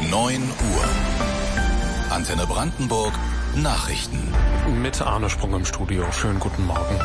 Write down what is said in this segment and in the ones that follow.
9 Uhr. Antenne Brandenburg Nachrichten. Mit Arne Sprung im Studio. Schönen guten Morgen.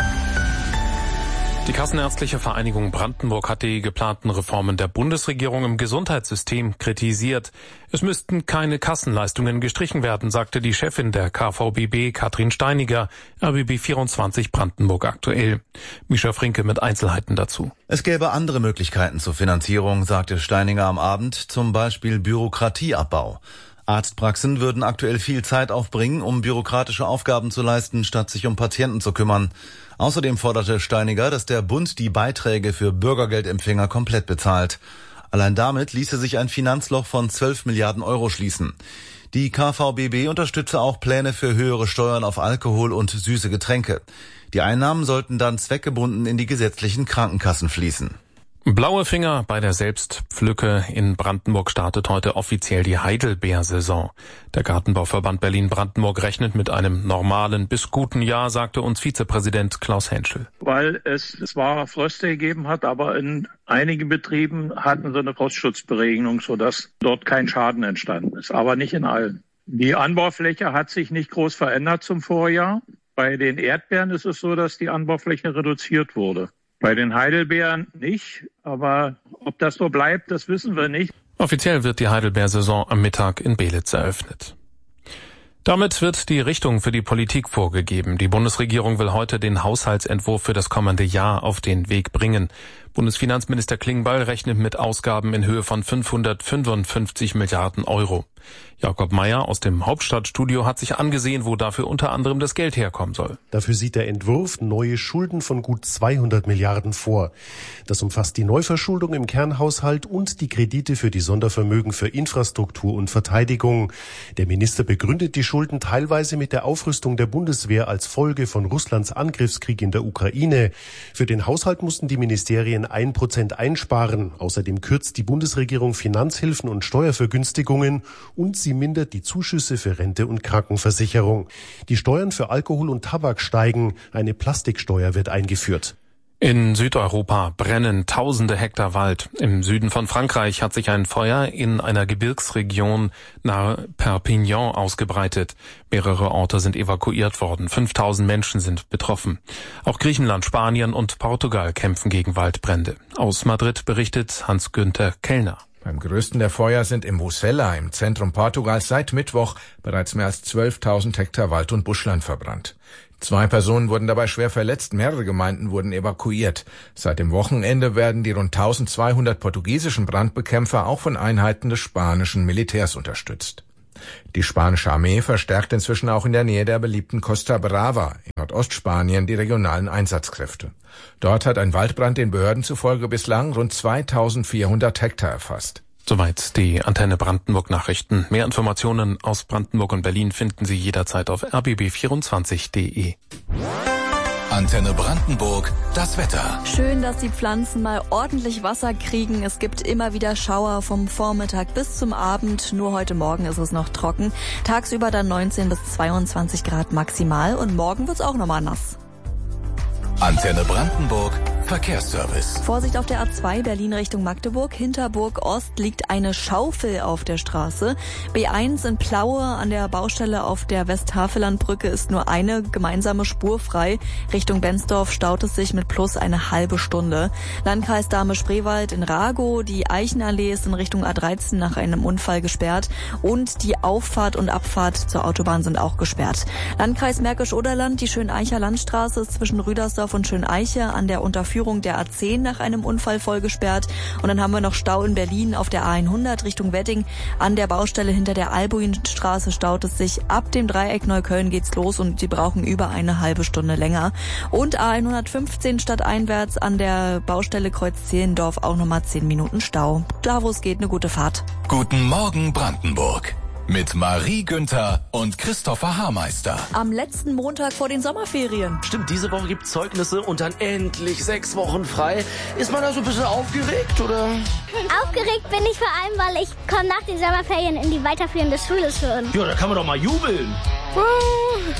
Die Kassenärztliche Vereinigung Brandenburg hat die geplanten Reformen der Bundesregierung im Gesundheitssystem kritisiert. Es müssten keine Kassenleistungen gestrichen werden, sagte die Chefin der KVBB, Katrin Steiniger, RBB 24 Brandenburg aktuell. Mischa Frinke mit Einzelheiten dazu. Es gäbe andere Möglichkeiten zur Finanzierung, sagte Steiniger am Abend, zum Beispiel Bürokratieabbau. Arztpraxen würden aktuell viel Zeit aufbringen, um bürokratische Aufgaben zu leisten, statt sich um Patienten zu kümmern. Außerdem forderte Steiniger, dass der Bund die Beiträge für Bürgergeldempfänger komplett bezahlt. Allein damit ließe sich ein Finanzloch von 12 Milliarden Euro schließen. Die KVBB unterstütze auch Pläne für höhere Steuern auf Alkohol und süße Getränke. Die Einnahmen sollten dann zweckgebunden in die gesetzlichen Krankenkassen fließen. Blaue Finger bei der Selbstpflücke. In Brandenburg startet heute offiziell die Heidelbeersaison. Der Gartenbauverband Berlin-Brandenburg rechnet mit einem normalen bis guten Jahr, sagte uns Vizepräsident Klaus Henschel. Weil es zwar Fröste gegeben hat, aber in einigen Betrieben hatten sie eine Frostschutzberegnung, sodass dort kein Schaden entstanden ist, aber nicht in allen. Die Anbaufläche hat sich nicht groß verändert zum Vorjahr. Bei den Erdbeeren ist es so, dass die Anbaufläche reduziert wurde. Bei den Heidelbeeren nicht, aber ob das so bleibt, das wissen wir nicht. Offiziell wird die Heidelbeersaison am Mittag in Belitz eröffnet. Damit wird die Richtung für die Politik vorgegeben. Die Bundesregierung will heute den Haushaltsentwurf für das kommende Jahr auf den Weg bringen. Bundesfinanzminister Klingbeil rechnet mit Ausgaben in Höhe von 555 Milliarden Euro. Jakob Mayer aus dem Hauptstadtstudio hat sich angesehen, wo dafür unter anderem das Geld herkommen soll. Dafür sieht der Entwurf neue Schulden von gut 200 Milliarden vor. Das umfasst die Neuverschuldung im Kernhaushalt und die Kredite für die Sondervermögen für Infrastruktur und Verteidigung. Der Minister begründet die Schulden teilweise mit der Aufrüstung der Bundeswehr als Folge von Russlands Angriffskrieg in der Ukraine. Für den Haushalt mussten die Ministerien 1% einsparen. Außerdem kürzt die Bundesregierung Finanzhilfen und Steuervergünstigungen und sie mindert die Zuschüsse für Rente und Krankenversicherung. Die Steuern für Alkohol und Tabak steigen. Eine Plastiksteuer wird eingeführt. In Südeuropa brennen tausende Hektar Wald. Im Süden von Frankreich hat sich ein Feuer in einer Gebirgsregion nahe Perpignan ausgebreitet. Mehrere Orte sind evakuiert worden. 5000 Menschen sind betroffen. Auch Griechenland, Spanien und Portugal kämpfen gegen Waldbrände. Aus Madrid berichtet Hans-Günther Kellner. Beim größten der Feuer sind im Mosela, im Zentrum Portugals, seit Mittwoch bereits mehr als 12.000 Hektar Wald und Buschland verbrannt. 2 Personen wurden dabei schwer verletzt, mehrere Gemeinden wurden evakuiert. Seit dem Wochenende werden die rund 1200 portugiesischen Brandbekämpfer auch von Einheiten des spanischen Militärs unterstützt. Die spanische Armee verstärkt inzwischen auch in der Nähe der beliebten Costa Brava in Nordostspanien die regionalen Einsatzkräfte. Dort hat ein Waldbrand den Behörden zufolge bislang rund 2400 Hektar erfasst. Soweit die Antenne Brandenburg Nachrichten. Mehr Informationen aus Brandenburg und Berlin finden Sie jederzeit auf rbb24.de. Antenne Brandenburg, das Wetter. Schön, dass die Pflanzen mal ordentlich Wasser kriegen. Es gibt immer wieder Schauer vom Vormittag bis zum Abend. Nur heute Morgen ist es noch trocken. Tagsüber dann 19 bis 22 Grad maximal und morgen wird's auch nochmal nass. Antenne Brandenburg, Verkehrsservice. Vorsicht auf der A2 Berlin Richtung Magdeburg. Hinter Burg Ost liegt eine Schaufel auf der Straße. B1 in Plaue an der Baustelle auf der Westhavelandbrücke ist nur eine gemeinsame Spur frei. Richtung Benzdorf staut es sich mit plus eine halbe Stunde. Landkreis Dahme-Spreewald in Ragow. Die Eichenallee ist in Richtung A13 nach einem Unfall gesperrt. Und die Auffahrt und Abfahrt zur Autobahn sind auch gesperrt. Landkreis Märkisch-Oderland, die Schöneicher Landstraße ist zwischen Rüdersdorf und Schöneiche an der Unterführung der A10 nach einem Unfall voll gesperrt. Und dann haben wir noch Stau in Berlin auf der A100 Richtung Wedding. An der Baustelle hinter der Albuinstraße staut es sich. Ab dem Dreieck Neukölln geht's los und sie brauchen über eine halbe Stunde länger. Und A115 stadteinwärts an der Baustelle Kreuz Zehlendorf auch nochmal 10 Minuten Stau. Da wo es geht, eine gute Fahrt. Guten Morgen Brandenburg. Mit Marie Günther und Christopher Haarmeister. Am letzten Montag vor den Sommerferien. Stimmt, diese Woche gibt's Zeugnisse und dann endlich 6 Wochen frei. Ist man da so ein bisschen aufgeregt, oder? Aufgeregt bin ich vor allem, weil ich komme nach den Sommerferien in die weiterführende Schule schon. Ja, da kann man doch mal jubeln.